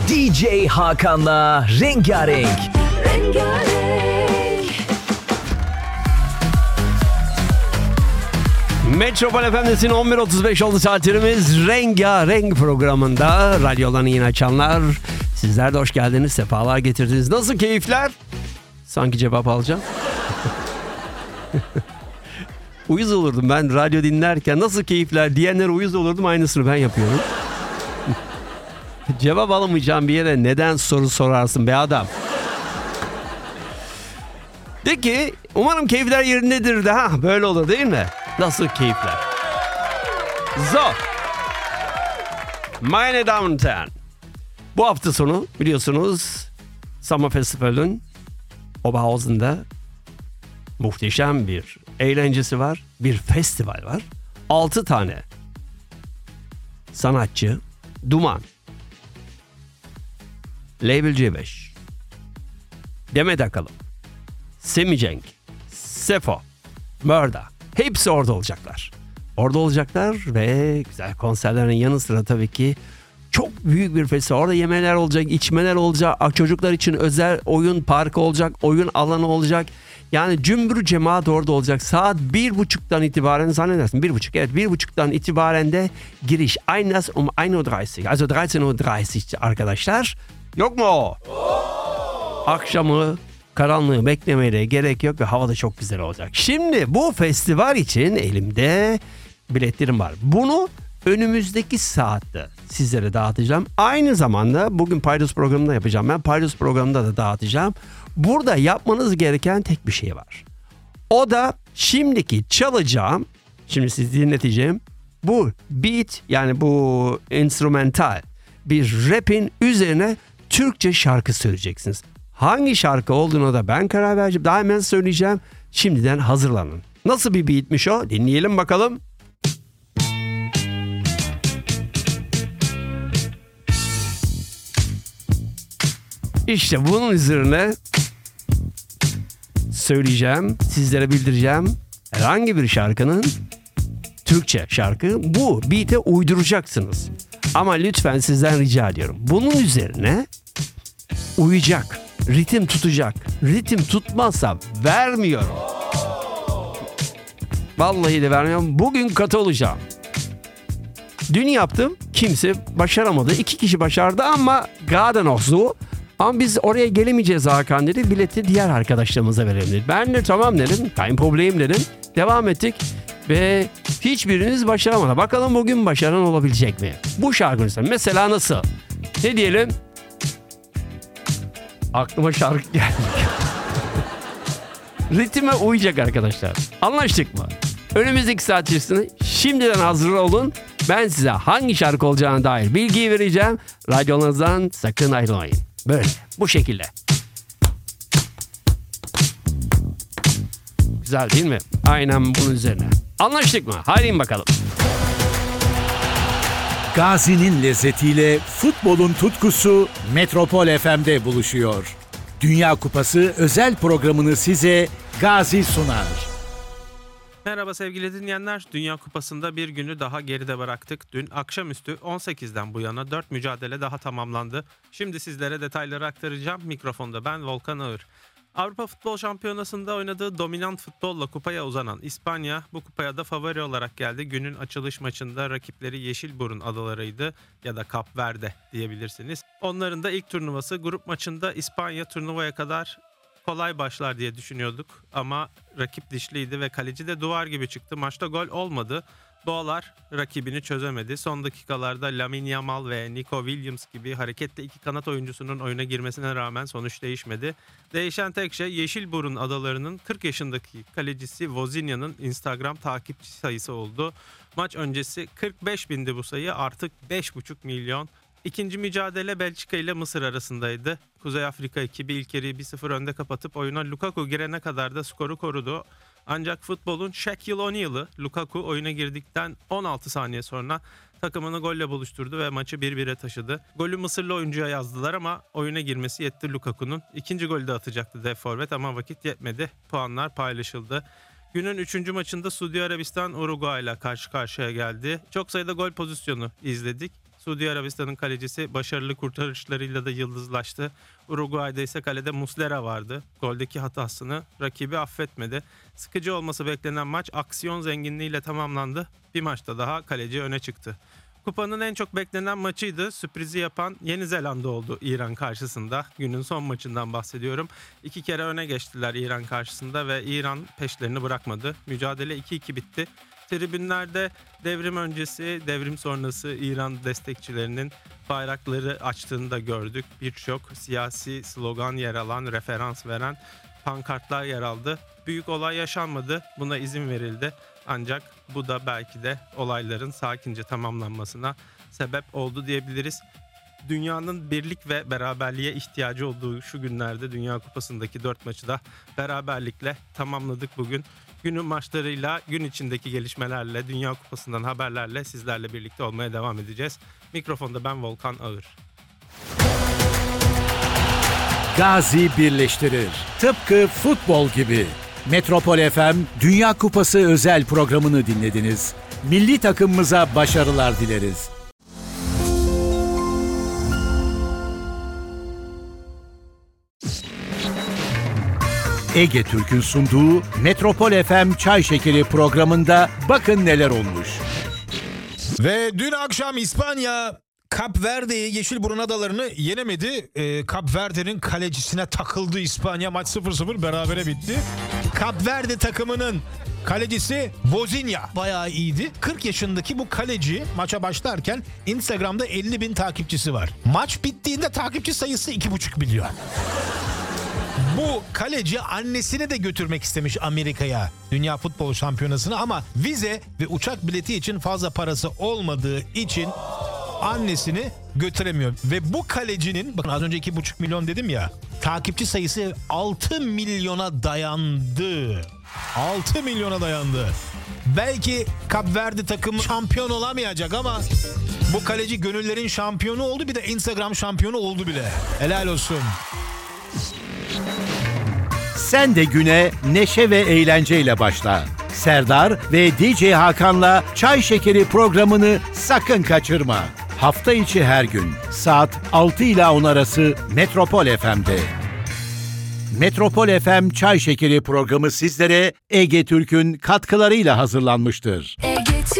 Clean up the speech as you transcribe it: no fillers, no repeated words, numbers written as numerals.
DJ Hakan'la Rengarenk. Metropol FM'desin, 11.35 oldu saatlerimiz. Rengarenk programında radyolarını yeni açanlar, sizler de hoş geldiniz, sefalar getirdiniz. Nasıl keyifler? Sanki cevap alacağım. Uyuz olurdum ben radyo dinlerken. Nasıl keyifler diyenlere uyuz olurdum, aynısını ben yapıyorum. Cevap alamayacağım bir yere neden soru sorarsın be adam? De ki umarım keyifler yerindedir de, ha böyle olur değil mi? Nasıl keyifler? So, meine Damen und Herren, bu hafta sonu biliyorsunuz Summer Festival'ın Oberhausen'da muhteşem bir eğlencesi var. Bir festival var. 6 tane sanatçı, Duman, Label C5, Demet Akalın, Semih Cenk, Sefo, Mörda, hepsi orada olacaklar. Orada olacaklar ve güzel konserlerin yanı sıra tabii ki çok büyük bir festival. Orada yemeler olacak, içmeler olacak, çocuklar için özel oyun parkı olacak, oyun alanı olacak. Yani cümbür cemaat orada olacak. Saat 1.30'dan itibaren zannedersin 1.30, evet 1.30'dan itibaren de giriş. Einlass 1.30 also 13.30 arkadaşlar. Yok mu o? Akşamı karanlığı beklemeye de gerek yok ve hava da çok güzel olacak. Şimdi bu festival için elimde biletlerim var. Bunu önümüzdeki saatte sizlere dağıtacağım. Aynı zamanda bugün Paydos programında yapacağım. Ben Paydos programında da dağıtacağım. Burada yapmanız gereken tek bir şey var. O da şimdiki çalacağım, şimdi sizi dinleteceğim. Bu beat, yani bu instrumental bir rap'in üzerine Türkçe şarkı söyleyeceksiniz. Hangi şarkı olduğuna da ben karar vereceğim. Daha hemen söyleyeceğim. Şimdiden hazırlanın. Nasıl bir beatmiş o? Dinleyelim bakalım. İşte bunun üzerine söyleyeceğim, sizlere bildireceğim. Herhangi bir şarkının Türkçe şarkı, bu beat'e uyduracaksınız. Ama lütfen sizden rica ediyorum. Bunun üzerine uyacak, ritim tutacak. Ritim tutmazsa vermiyorum. Vallahi de vermiyorum. Bugün katı olacağım. Dün yaptım, kimse başaramadı. 2 kişi başardı ama gerade noch so. Ama biz oraya gelemeyeceğiz Hakan dedi. Bileti diğer arkadaşlarımıza verelim dedi. Ben de tamam dedim. Kein problem dedim. Devam ettik. Ve hiçbiriniz başaramadı. Bakalım bugün başaran olabilecek mi? Bu şarkının mesela nasıl? Ne diyelim? Aklıma şarkı geldi. Ritme uyacak arkadaşlar. Anlaştık mı? Önümüzdeki saat içerisinde şimdiden hazır olun. Ben size hangi şarkı olacağına dair bilgiyi vereceğim. Radyonuzdan sakın ayrılmayın. Böyle, bu şekilde. Güzel değil mi? Aynen bunun üzerine. Anlaştık mı? Haydi bakalım. Gazi'nin lezzetiyle futbolun tutkusu Metropol FM'de buluşuyor. Dünya Kupası özel programını size Gazi sunar. Merhaba sevgili dinleyenler. Dünya Kupası'nda bir günü daha geride bıraktık. Dün akşamüstü 18'den bu yana 4 mücadele daha tamamlandı. Şimdi sizlere detayları aktaracağım. Mikrofonda ben Volkan Ağır. Avrupa Futbol Şampiyonası'nda oynadığı dominant futbolla kupaya uzanan İspanya bu kupaya da favori olarak geldi. Günün açılış maçında rakipleri Yeşilburun adalarıydı ya da Kap Verde diyebilirsiniz. Onların da ilk turnuvası, grup maçında İspanya turnuvaya kadar kolay başlar diye düşünüyorduk ama rakip dişliydi ve kaleci de duvar gibi çıktı. Maçta gol olmadı. Boğalar rakibini çözemedi. Son dakikalarda Lamine Yamal ve Nico Williams gibi hareketli iki kanat oyuncusunun oyuna girmesine rağmen sonuç değişmedi. Değişen tek şey Yeşilburun adalarının 40 yaşındaki kalecisi Wozniak'ın Instagram takipçi sayısı oldu. Maç öncesi 45 bindi bu sayı, artık 5,5 milyon. İkinci mücadele Belçika ile Mısır arasındaydı. Kuzey Afrika ekibi ilk yarıyı 1-0 önde kapatıp oyuna Lukaku girene kadar da skoru korudu. Ancak futbolun Shaquille O'Neal'ı Lukaku oyuna girdikten 16 saniye sonra takımını golle buluşturdu ve maçı 1-1'e taşıdı. Golü Mısırlı oyuncuya yazdılar ama oyuna girmesi yetti Lukaku'nun. İkinci golü de atacaktı dev forvet ama vakit yetmedi. Puanlar paylaşıldı. Günün 3. maçında Suudi Arabistan Uruguay ile karşı karşıya geldi. Çok sayıda gol pozisyonu izledik. Suudi Arabistan'ın kalecisi başarılı kurtarışlarıyla da yıldızlaştı. Uruguay'da ise kalede Muslera vardı. Goldeki hatasını rakibi affetmedi. Sıkıcı olması beklenen maç aksiyon zenginliğiyle tamamlandı. Bir maçta daha kaleci öne çıktı. Kupanın en çok beklenen maçıydı. Sürprizi yapan Yeni Zelanda oldu İran karşısında. Günün son maçından bahsediyorum. 2 kere öne geçtiler İran karşısında ve İran peşlerini bırakmadı. Mücadele 2-2 bitti. Tribünlerde devrim öncesi, devrim sonrası İran destekçilerinin bayrakları açtığını da gördük. Birçok siyasi slogan yer alan, referans veren pankartlar yer aldı. Büyük olay yaşanmadı. Buna izin verildi. Ancak bu da belki de olayların sakince tamamlanmasına sebep oldu diyebiliriz. Dünyanın birlik ve beraberliğe ihtiyacı olduğu şu günlerde Dünya Kupası'ndaki 4 maçı da beraberlikle tamamladık bugün. Günün maçlarıyla, gün içindeki gelişmelerle, Dünya Kupası'ndan haberlerle sizlerle birlikte olmaya devam edeceğiz. Mikrofonda ben Volkan Ağır. Gazi birleştirir. Tıpkı futbol gibi. Metropol FM Dünya Kupası özel programını dinlediniz. Milli takımımıza başarılar dileriz. Ege Türk'ün sunduğu Metropol FM Çay Şekeri programında bakın neler olmuş. Ve dün akşam İspanya Kap Verde'yi, Yeşilburun Adalarını yenemedi. Kap Verde'nin kalecisine takıldı İspanya. Maç 0-0 berabere bitti. Kap Verde takımının kalecisi Vozinha bayağı iyiydi. 40 yaşındaki bu kaleci maça başlarken Instagram'da 50.000 takipçisi var. Maç bittiğinde takipçi sayısı 2,5 milyon. Bu kaleci annesini de götürmek istemiş Amerika'ya, Dünya Futbol Şampiyonası'na, ama vize ve uçak bileti için fazla parası olmadığı için annesini götüremiyor. Ve bu kalecinin, bakın az önce 2,5 milyon dedim ya, takipçi sayısı 6 milyona dayandı. 6 milyona dayandı. Belki Kap Verde takımı şampiyon olamayacak ama bu kaleci gönüllerin şampiyonu oldu, bir de Instagram şampiyonu oldu bile. Helal olsun. Sen de güne neşe ve eğlenceyle başla. Serdar ve DJ Hakan'la Çay Şekeri programını sakın kaçırma. Hafta içi her gün saat 6 ila 10 arası Metropol FM'de. Metropol FM Çay Şekeri programı sizlere Ege Türk'ün katkılarıyla hazırlanmıştır.